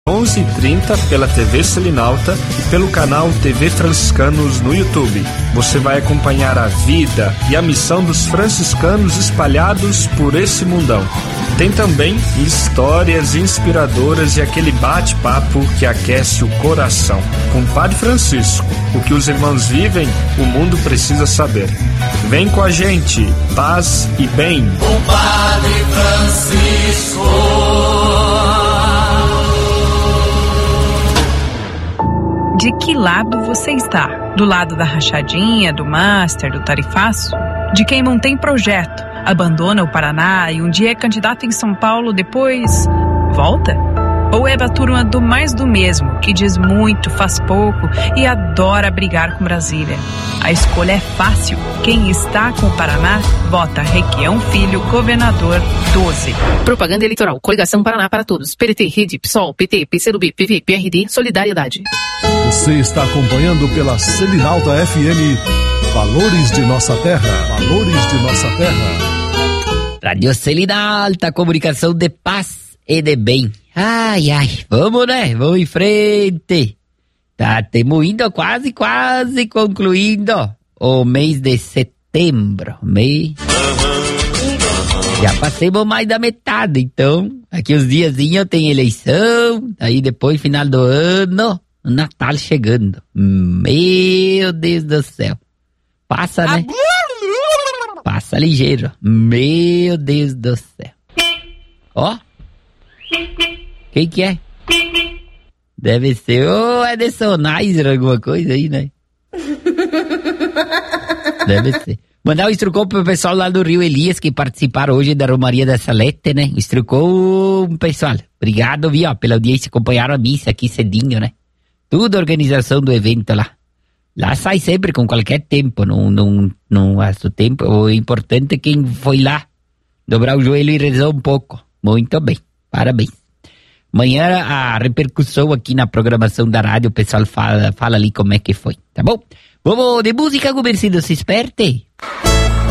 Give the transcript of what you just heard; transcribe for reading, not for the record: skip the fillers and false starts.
11h30 pela TV Selinalta e pelo canal TV Franciscanos no YouTube. Você vai acompanhar a vida e a missão dos franciscanos espalhados por esse mundão. Tem também histórias inspiradoras e aquele bate-papo que aquece o coração. Com o Padre Francisco, o que os irmãos vivem, o mundo precisa saber. Vem com a gente, paz e bem. Com Padre Francisco. De que lado você está? Do lado da rachadinha, do master, do tarifaço? De quem mantém projeto, abandona o Paraná e um dia é candidato em São Paulo, depois volta? Ou é da turma do mais do mesmo, que diz muito, faz pouco e adora brigar com Brasília? A escolha é fácil. Quem está com o Paraná, vota Requião Filho, governador 12. Propaganda eleitoral. Coligação Paraná para Todos. PDT, Rede, PSOL, PT, PCdoB, PV, PRD, Solidariedade. Você está acompanhando pela Selinalta FM Valores de Nossa Terra. Valores de Nossa Terra. Rádio Selinalta, comunicação de paz e de bem. Ai, ai, vamos, né? Vamos em frente. Tá, temos indo quase concluindo o mês de setembro. Já passemos mais da metade, então. Aqui uns diazinhos tem eleição, aí depois, final do ano, o Natal chegando. Meu Deus do céu. Passa, né? Passa ligeiro. Meu Deus do céu. Ó. Quem que é? Deve ser o Ederson Neiser, alguma coisa aí, né? Deve ser. Mandar um instrucou pro pessoal lá do Rio Elias que participaram hoje da Romaria da Salete, né? Instrucou o pessoal. Obrigado, viu, pela audiência. Acompanharam a missa aqui cedinho, né? Tudo a organização do evento lá. Lá sai sempre com qualquer tempo, não gasta tempo. O importante é quem foi lá dobrar o joelho e rezar um pouco. Muito bem, parabéns. Amanhã a repercussão aqui na programação da rádio, o pessoal fala ali como é que foi, tá bom? Vamos de música, Gumercindo, se esperte.